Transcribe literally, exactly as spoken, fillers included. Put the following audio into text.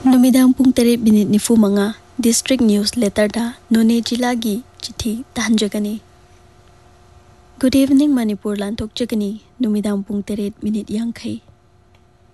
नुमिदांग पुंग तरेट minute निफु मंगा district news letter दा नोने जिला की चिट्ठी तहंजगनी। गुड इवनिंग मणिपुर लांथोक जगनी नुमिदांग पुंग तरेट मिनिट यांखै।